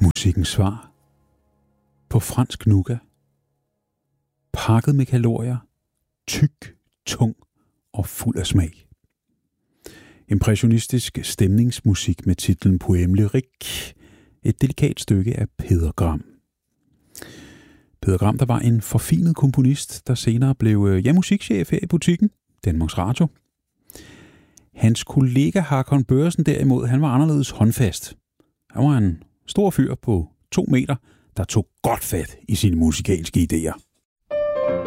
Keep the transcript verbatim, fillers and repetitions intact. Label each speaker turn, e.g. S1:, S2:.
S1: Musikkens svar på fransk nougat. Pakket med kalorier, tyk, tung og fuld af smag. Impressionistisk stemningsmusik med titlen Poème lyrique, et delikat stykke af Peder Gram. Peder Gram, der var en forfinet komponist, der senere blev ja, musikchef her i butikken, Danmarks Radio. Hans kollega Hakon Børresen derimod, han var anderledes håndfast. Han var en stor fyr på to meter, der tog godt fat i sine musikalske idéer.